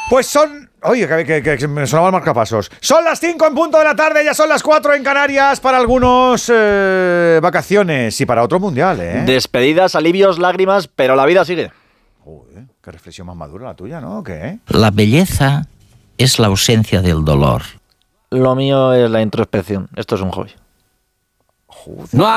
Pues son... Oye, que me sonaba el marcapasos. Son las 5 en punto de la tarde, ya son las 4 en Canarias. Para algunos vacaciones y para otros mundial, ¿eh? Despedidas, alivios, lágrimas, pero la vida sigue. Joder, qué reflexión más madura la tuya, ¿no? ¿Qué? La belleza es la ausencia del dolor. Lo mío es la introspección. Esto es un hobby. Joder. No